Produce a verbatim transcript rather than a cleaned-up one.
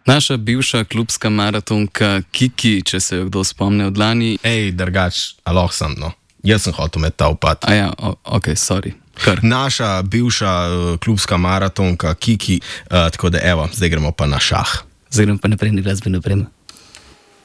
Naša bivša klubska maratonka Kiki, če se jo kdo spomne od lani. Ej, drugač, aloh sem, no. Jaz sem hotel med ta upad. A ja, ok, sorry. Kar. Naša bivša uh, klubska maratonka Kiki, uh, tako da evo, zdaj gremo pa na šah. Zdaj gremo pa naprej na glasbeno opremo.